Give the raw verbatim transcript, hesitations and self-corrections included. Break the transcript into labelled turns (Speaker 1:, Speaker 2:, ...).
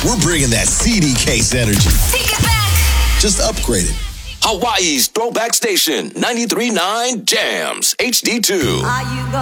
Speaker 1: We're bringing that C D case energy.
Speaker 2: Take it back.
Speaker 1: Just upgrade it.
Speaker 3: Hawaii's Throwback Station, ninety-three point nine Jams, H D two.
Speaker 2: Are you gonna